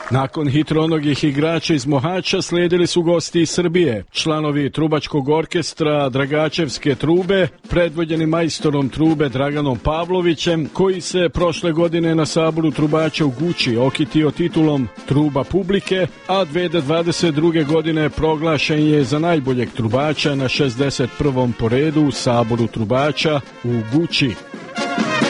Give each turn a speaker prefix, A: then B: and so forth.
A: Nakon hitronogih igrača iz Mohača slijedili su gosti iz Srbije, članovi trubačkog orkestra Dragačevske trube, predvođeni majstorom trube Draganom Pavlovićem, koji se prošle godine na saboru trubača u Guči okitio titulom Truba publike, a 2022. godine proglašen je za najboljeg trubača na 61. po redu u saboru trubača u Guči.